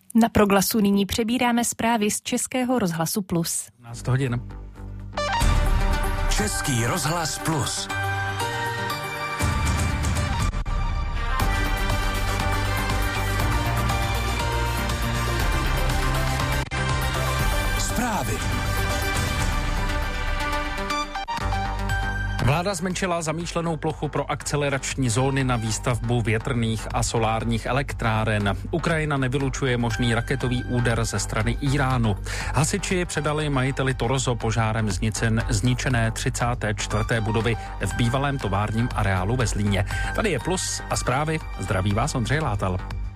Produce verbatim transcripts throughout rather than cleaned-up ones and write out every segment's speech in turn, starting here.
Na Proglasu nyní přebíráme zprávy z Českého rozhlasu Plus. dvanáct hodin. Český rozhlas Plus. Zprávy. Vláda zmenšila zamýšlenou plochu pro akcelerační zóny na výstavbu větrných a solárních elektráren. Ukrajina nevylučuje možný raketový úder ze strany Íránu. Hasiči předali majiteli Torzo požárem znicen, zničené třicáté čtvrté budovy v bývalém továrním areálu ve Zlíně. Tady je Plus a zprávy. Zdraví vás Ondřej Látal.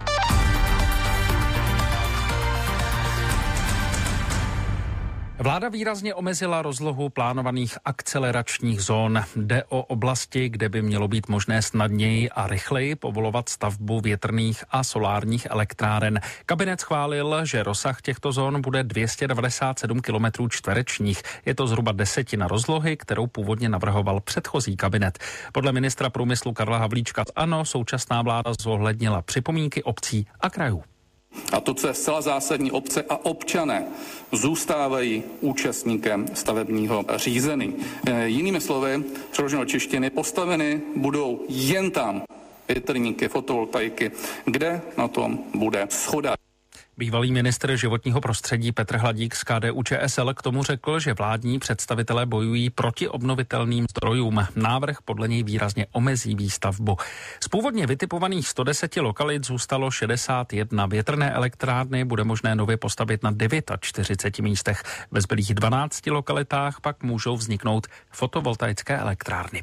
Vláda výrazně omezila rozlohu plánovaných akceleračních zón. Jde o oblasti, kde by mělo být možné snadněji a rychleji povolovat stavbu větrných a solárních elektráren. Kabinet schválil, že rozsah těchto zón bude dvě stě devadesát sedm kilometrů čtverečních. Je to zhruba desetina rozlohy, kterou původně navrhoval předchozí kabinet. Podle ministra průmyslu Karla Havlíčka ANO současná vláda zohlednila připomínky obcí a krajů. A to, co je zcela zásadní, obce a občané zůstávají účastníkem stavebního řízení. E, jinými slovy, přeloženo do češtiny, postaveny budou jen tam větrníky, fotovoltaiky, kde na tom bude shoda. Bývalý ministr životního prostředí Petr Hladík z K D U Č S L k tomu řekl, že vládní představitelé bojují proti obnovitelným zdrojům. Návrh podle něj výrazně omezí výstavbu. Z původně vytipovaných sto deset lokalit zůstalo šedesát jedna. Větrné elektrárny bude možné nově postavit na čtyřiceti devíti místech. Ve zbylých dvanácti lokalitách pak můžou vzniknout fotovoltaické elektrárny.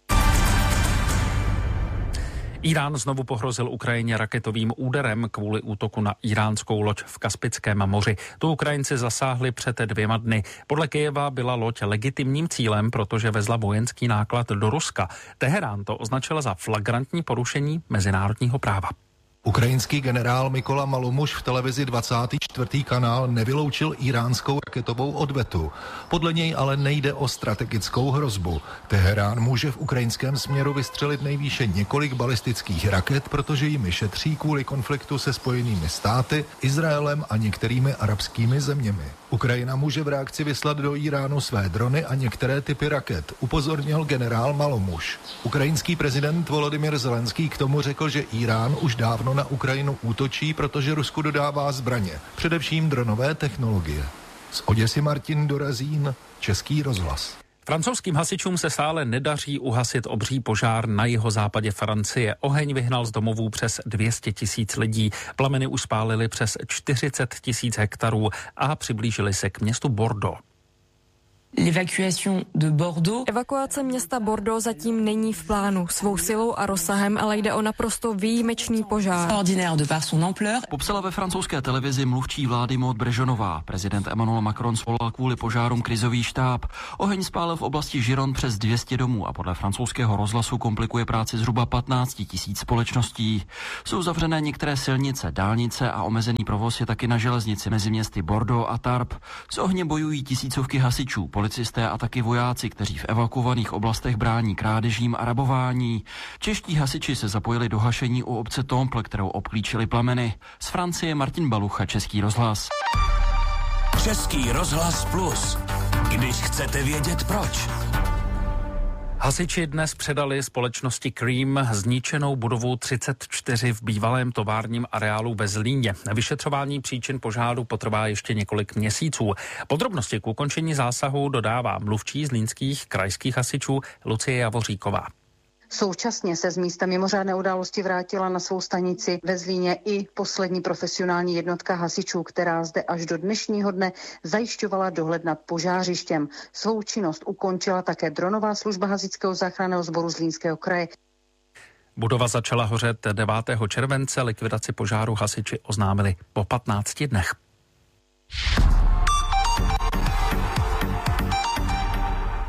Irán znovu pohrozil Ukrajině raketovým úderem kvůli útoku na iránskou loď v Kaspickém moři. Tu Ukrajinci zasáhli před dvěma dny. Podle Kyjeva byla loď legitimním cílem, protože vezla vojenský náklad do Ruska. Teherán to označil za flagrantní porušení mezinárodního práva. Ukrajinský generál Mykola Malumuš v televizi dvacátý čtvrtý kanál nevyloučil íránskou raketovou odvetu. Podle něj ale nejde o strategickou hrozbu. Teherán může v ukrajinském směru vystřelit nejvýše několik balistických raket, protože jimi šetří kvůli konfliktu se Spojenými státy, Izraelem a některými arabskými zeměmi. Ukrajina může v reakci vyslat do Íránu své drony a některé typy raket, upozornil generál Malumuš. Ukrajinský prezident Volodymyr Zelenský k tomu řekl, že Írán už dávno na Ukrajinu útočí, protože Rusku dodává zbraně, především dronové technologie. Z Oděsy Martin Dorazín, Český rozhlas. Francouzským hasičům se stále nedaří uhasit obří požár na jihozápadě Francie. Oheň vyhnal z domovů přes dvě stě tisíc lidí. Plameny už spálily přes čtyřicet tisíc hektarů a přiblížily se k městu Bordeaux. Evakuace města Bordeaux zatím není v plánu. Svou silou a rozsahem ale jde o naprosto výjimečný požár. Popsala ve francouzské televizi mluvčí vlády Maud Brežonová. Prezident Emmanuel Macron svolal kvůli požárům krizový štáb. Oheň spálil v oblasti Gironde přes dvě stě domů a podle francouzského rozhlasu komplikuje práci zhruba patnáct tisíc společností. Jsou zavřené některé silnice, dálnice a omezený provoz je taky na železnici mezi městy Bordeaux a Tarbes. S ohněm bojují tisícovky hasičů, policisté a taky vojáci, kteří v evakuovaných oblastech brání krádežím a rabování. Čeští hasiči se zapojili do hašení u obce Temple, kterou obklíčili plameny. Z Francie Martin Balucha, Český rozhlas. Český rozhlas Plus. Když chcete vědět proč. Hasiči dnes předali společnosti Cream zničenou budovu třicet čtyři v bývalém továrním areálu ve Zlíně. Vyšetřování příčin požáru potrvá ještě několik měsíců. Podrobnosti k ukončení zásahu dodává mluvčí zlínských krajských hasičů Lucie Javoříková. Současně se z místa mimořádné události vrátila na svou stanici ve Zlíně i poslední profesionální jednotka hasičů, která zde až do dnešního dne zajišťovala dohled nad požářištěm. Svou činnost ukončila také dronová služba hasičského záchranného sboru Zlínského kraje. Budova začala hořet devátého července, likvidaci požáru hasiči oznámili po patnácti dnech.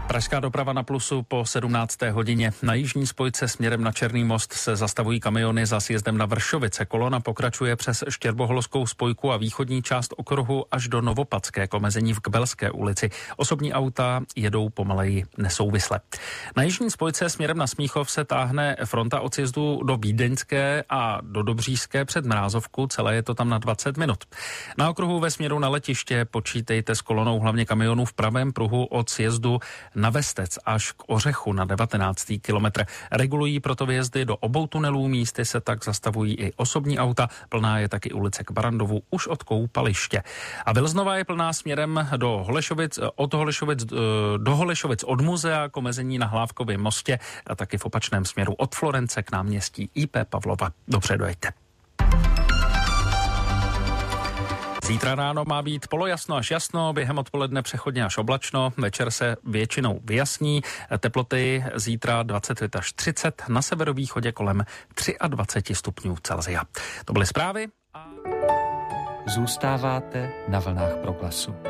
Pražská doprava na Plusu po sedmnácté hodině. Na jižní spojce směrem na Černý most se zastavují kamiony za sjezdem na Vršovice. Kolona pokračuje přes Štěrboholskou spojku a východní část okruhu až do Novopadské k omezení v Kbelské ulici. Osobní auta jedou pomaleji nesouvisle. Na jižní spojce směrem na Smíchov se táhne fronta od sjezdu do Vídeňské a do Dobříšské před Mrázovku. Celé je to tam na dvacet minut. Na okruhu ve směru na letiště počítejte s kolonou hlavně kamionů v pravém pruhu od sjezdu na Vestec až k Ořechu na devatenáctý kilometr. Regulují proto vjezdy do obou tunelů, místy se tak zastavují i osobní auta. Plná je taky ulice k Barandovu už od Koupaliště. A Vilznova je plná směrem do Holešovic, od Holešovic do Holešovic od muzea k omezení na Hlávkově mostě a taky v opačném směru od Florence k náměstí í pé Pavlova. Dobře dojďte. Zítra ráno má být polojasno až jasno, během odpoledne přechodně až oblačno, večer se většinou vyjasní, teploty zítra dvacet pět až třicet, na severovýchodě kolem dvacet tři stupňů Celsia. To byly zprávy. A... Zůstáváte na vlnách Proglasu.